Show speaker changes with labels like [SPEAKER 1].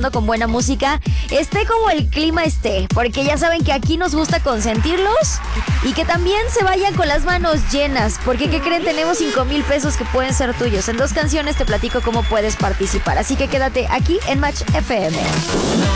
[SPEAKER 1] disfrutando con buena música, esté como el clima esté, porque ya saben que aquí nos gusta consentirlos y que también se vayan con las manos llenas, porque ¿qué creen? Tenemos 5,000 pesos que pueden ser tuyos. En 2 canciones te platico cómo puedes participar, así que quédate aquí en Match FM.